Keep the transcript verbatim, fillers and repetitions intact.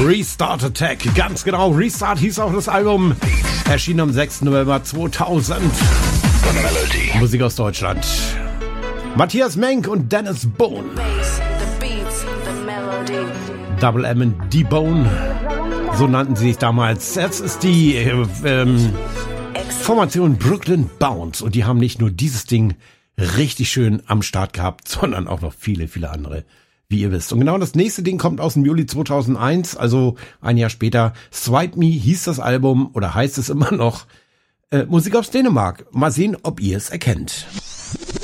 Restart Attack. Ganz genau, Restart hieß auch das Album. Erschien am sechsten November zweitausend. Musik aus Deutschland. Matthias Menk und Dennis Bone. Double M und D-Bone. So nannten sie sich damals. Jetzt ist die äh, ähm, Formation Brooklyn Bounce. Und die haben nicht nur dieses Ding richtig schön am Start gehabt, sondern auch noch viele, viele andere, wie ihr wisst. Und genau das nächste Ding kommt aus dem Juli zweitausendeins, also ein Jahr später. Swipe Me hieß das Album oder heißt es immer noch. Äh, Musik aus Dänemark. Mal sehen, ob ihr es erkennt.